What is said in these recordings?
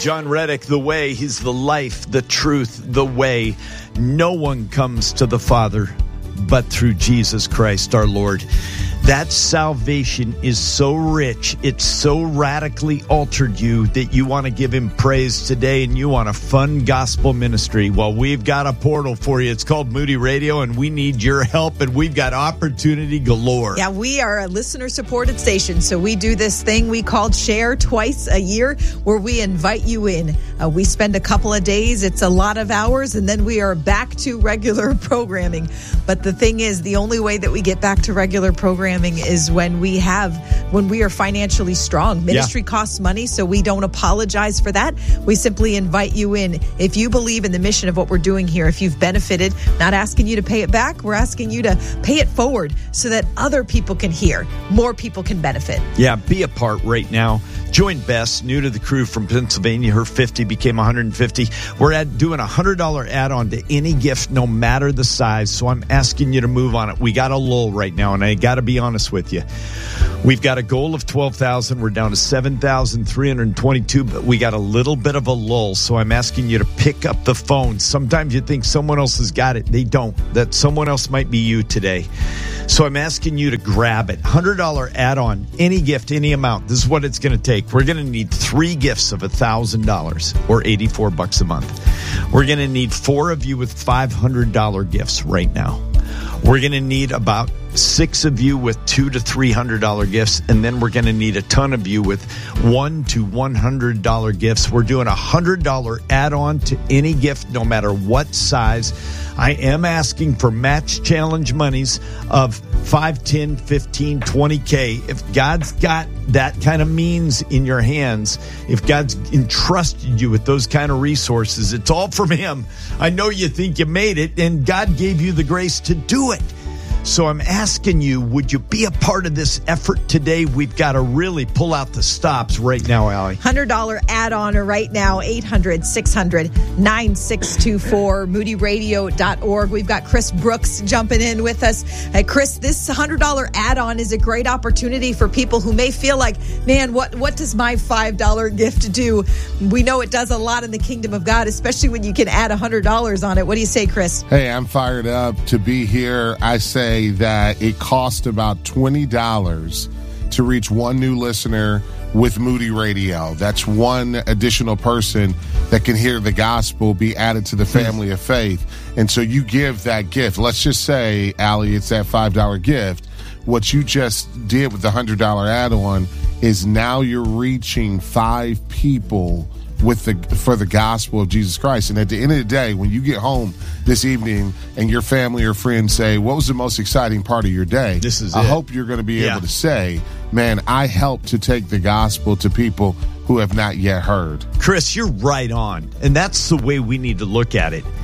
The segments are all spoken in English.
John Reddick, the way. He's the life, the truth, the way. No one comes to the Father but through Jesus Christ our Lord. That salvation is so rich, it's so radically altered you that you want to give him praise today and you want a fun gospel ministry. Well, we've got a portal for you. It's called Moody Radio, and we need your help, and we've got opportunity galore. Yeah, we are a listener-supported station, so we do this thing we call Share twice a year, where we invite you in. We spend a couple of days, it's a lot of hours, and then we are back to regular programming. But the thing is, the only way that we get back to regular programming is when we are financially strong. Ministry costs money, so we don't apologize for that. We simply invite you in. If you believe in the mission of what we're doing here, if you've benefited, not asking you to pay it back, we're asking you to pay it forward so that other people can hear, more people can benefit. Yeah, be a part right now. Join Bess, new to the crew from Pennsylvania. Her 50 became 150. We're doing a $100 add-on to any gift, no matter the size. So I'm asking you to move on it. We got a lull right now, and I got to be honest with you. We've got a goal of 12,000. We're down to 7,322, but we got a little bit of a lull. So I'm asking you to pick up the phone. Sometimes you think someone else has got it. They don't. That someone else might be you today. So I'm asking you to grab it. $100 add-on, any gift, any amount. This is what it's going to take. We're going to need 3 gifts of $1,000 or $84 a month. We're going to need 4 of you with $500 gifts right now. We're going to need about 6 of you with $200 to $300 gifts, and then we're going to need a ton of you with $100 to $100 gifts. We're doing a $100 add-on to any gift, no matter what size. I am asking for match challenge monies of 5, 10, 15, 20K. If God's got that kind of means in your hands, if God's entrusted you with those kind of resources, it's all from him. I know you think you made it, and God gave you the grace to do it. So I'm asking you, would you be a part of this effort today? We've got to really pull out the stops right now, Allie. $100 add-on right now, 800-600-9624, moodyradio.org. We've got Chris Brooks jumping in with us. Hey, Chris, this $100 add-on is a great opportunity for people who may feel like, man, what does my $5 gift do? We know it does a lot in the kingdom of God, especially when you can add $100 on it. What do you say, Chris? Hey, I'm fired up to be here. I say that it cost about $20 to reach one new listener with Moody Radio. That's one additional person that can hear the gospel be added to the family of faith. And so you give that gift. Let's just say, Allie, it's that $5 gift. What you just did with the $100 add-on is now you're reaching 5 people for the gospel of Jesus Christ. And at the end of the day, when you get home this evening and your family or friends say, what was the most exciting part of your day? I hope you're going to be able to say, man, I helped to take the gospel to people who have not yet heard. Chris, you're right on. And that's the way we need to look at it.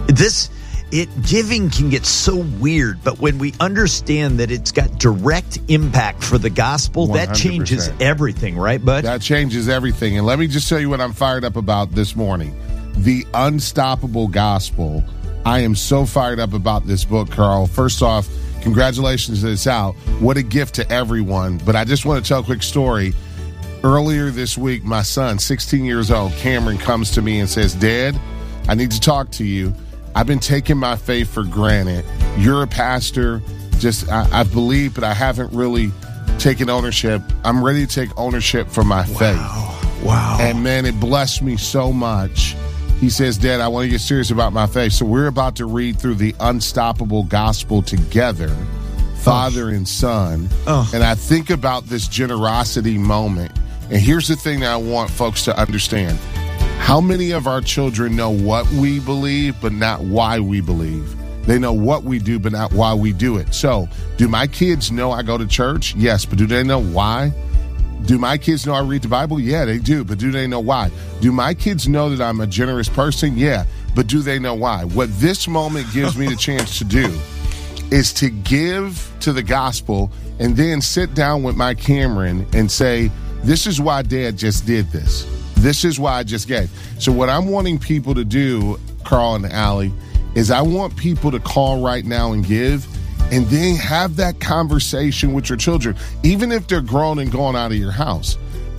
Giving can get so weird, but when we understand that it's got direct impact for the gospel, 100%. That changes everything, right, bud? That changes everything. And let me just tell you what I'm fired up about this morning. The Unstoppable Gospel. I am so fired up about this book, Carl. First off, congratulations that it's out. What a gift to everyone. But I just want to tell a quick story. Earlier this week, my son, 16 years old, Cameron, comes to me and says, Dad, I need to talk to you. I've been taking my faith for granted. You're a pastor. I believe, but I haven't really taken ownership. I'm ready to take ownership for my faith. Wow. And man, it blessed me so much. He says, Dad, I want to get serious about my faith. So we're about to read through the Unstoppable Gospel together, Father and Son. And I think about this generosity moment. And here's the thing that I want folks to understand. How many of our children know what we believe, but not why we believe? They know what we do, but not why we do it. So, do my kids know I go to church? Yes, but do they know why? Do my kids know I read the Bible? Yeah, they do, but do they know why? Do my kids know that I'm a generous person? Yeah, but do they know why? What this moment gives me the chance to do is to give to the gospel and then sit down with my Cameron and say, this is why Dad just did this. This is why I just gave. So what I'm wanting people to do, Carl and Allie, is I want people to call right now and give, and then have that conversation with your children, even if they're grown and gone out of your house.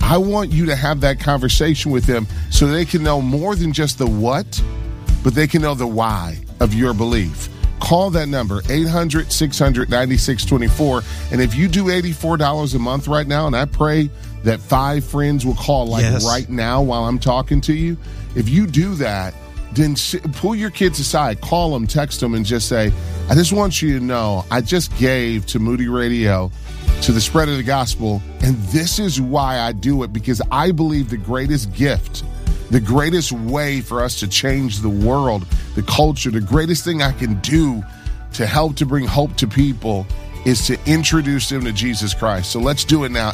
I want you to have that conversation with them so they can know more than just the what, but they can know the why of your belief. Call that number, 800-600-9624. And if you do $84 a month right now, and I pray that 5 friends will call right now while I'm talking to you. If you do that, then pull your kids aside, call them, text them, and just say, I just want you to know I just gave to Moody Radio, to the spread of the gospel, and this is why I do it, because I believe the greatest gift, the greatest way for us to change the world, the culture, the greatest thing I can do to help to bring hope to people is to introduce them to Jesus Christ. So let's do it now.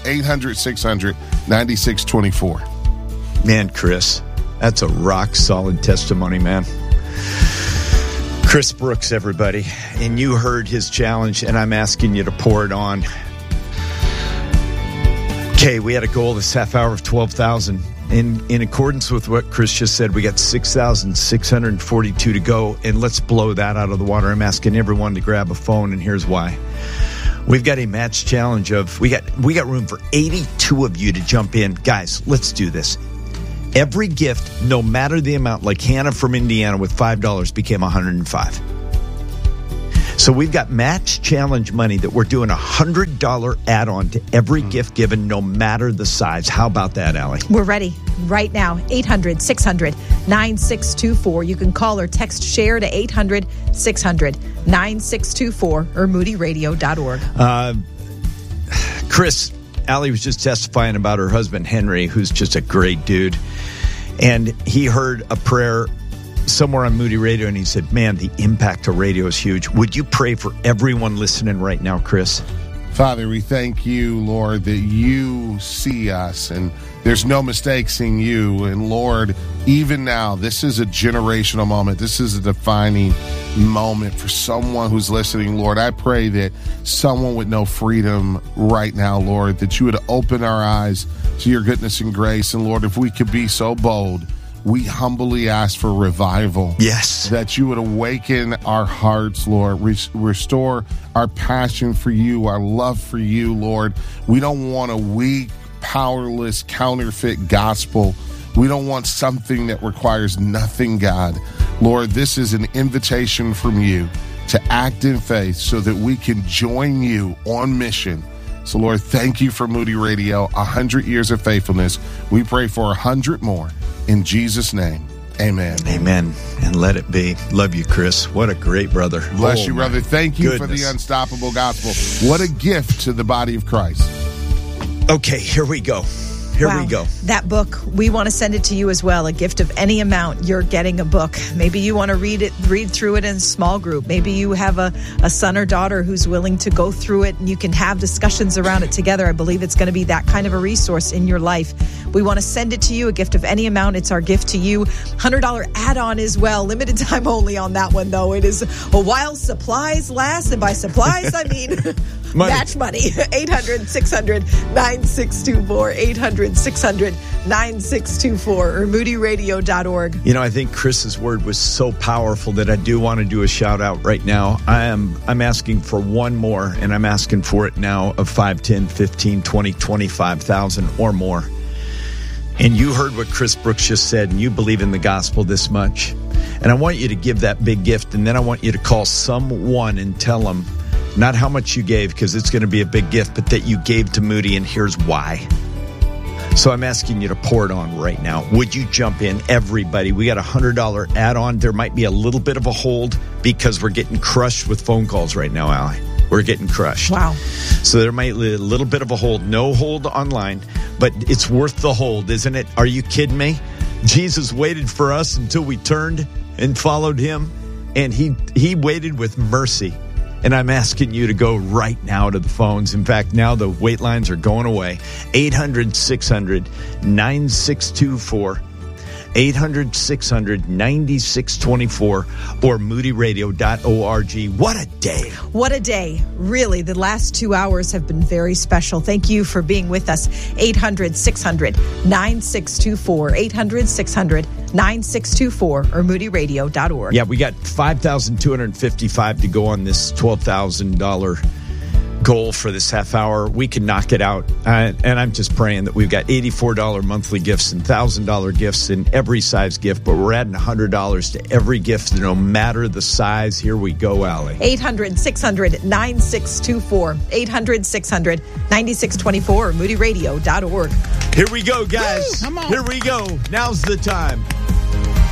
800-600-9624. Man, Chris, that's a rock-solid testimony, man. Chris Brooks, everybody. And you heard his challenge, and I'm asking you to pour it on. Okay, we had a goal this half hour of 12,000. In accordance with what Chris just said, we got 6,642 to go, and let's blow that out of the water. I'm asking everyone to grab a phone, and here's why. We've got a match challenge of, we got room for 82 of you to jump in. Guys, let's do this. Every gift, no matter the amount, like Hannah from Indiana with $5 became $105. So we've got match challenge money that we're doing $100 add-on to every gift given, no matter the size. How about that, Allie? We're ready right now. 800-600-9624. You can call or text SHARE to 800-600-9624 or moodyradio.org. Chris, Allie was just testifying about her husband, Henry, who's just a great dude. And he heard a prayer somewhere on Moody Radio, and he said, man, the impact of radio is huge. Would you pray for everyone listening right now, Chris? Father, we thank you, Lord, that you see us, and there's no mistake seeing you. And Lord, even now, this is a generational moment. This is a defining moment for someone who's listening, Lord. I pray that someone with no freedom right now, Lord, that you would open our eyes to your goodness and grace. And Lord, if we could be so bold, we humbly ask for revival. Yes. That you would awaken our hearts, Lord. Restore our passion for you, our love for you, Lord. We don't want a weak, powerless, counterfeit gospel. We don't want something that requires nothing, God. Lord, this is an invitation from you to act in faith so that we can join you on mission. So, Lord, thank you for Moody Radio, 100 years of faithfulness. We pray for 100 more. In Jesus' name, amen. Amen. And let it be. Love you, Chris. What a great brother. Bless you, brother. Thank you for the unstoppable gospel. What a gift to the body of Christ. Okay, here we go. Here we go. That book, we want to send it to you as well. A gift of any amount, you're getting a book. Maybe you want to read through it in a small group. Maybe you have a son or daughter who's willing to go through it, and you can have discussions around it together. I believe it's going to be that kind of a resource in your life. We want to send it to you, a gift of any amount. It's our gift to you. $100 add-on as well. Limited time only on that one, though. It is a while supplies last, and by supplies, I mean match money. 800-600-9624. 800-600-9624 or moodyradio.org. You know, I think Chris's word was so powerful that I do want to do a shout out right now. I'm asking for one more, and I'm asking for it now, of 5, 10, 15, 20, 25,000 or more. And you heard what Chris Brooks just said, and you believe in the gospel this much. And I want you to give that big gift, and then I want you to call someone and tell them not how much you gave, because it's going to be a big gift, but that you gave to Moody, and here's why. So I'm asking you to pour it on right now. Would you jump in, everybody? We got a $100 add-on. There might be a little bit of a hold because we're getting crushed with phone calls right now, Allie. We're getting crushed. Wow. So there might be a little bit of a hold. No hold online, but it's worth the hold, isn't it? Are you kidding me? Jesus waited for us until we turned and followed him, and he waited with mercy. And I'm asking you to go right now to the phones. In fact, now the wait lines are going away. 800-600-9624. 800-600-9624 or moodyradio.org. What a day. What a day. Really, the last 2 hours have been very special. Thank you for being with us. 800-600-9624. 800-600-9624 or moodyradio.org. Yeah, we got 5,255 to go on this $12,000 goal for this half hour. We can knock it out. And I'm just praying that we've got $84 monthly gifts and $1,000 gifts in every size gift, but we're adding $100 to every gift, no matter the size. Here we go, Allie. 800-600-9624. 800-600-9624. MoodyRadio.org. Here we go, guys. Woo, come on. Here we go. Now's the time.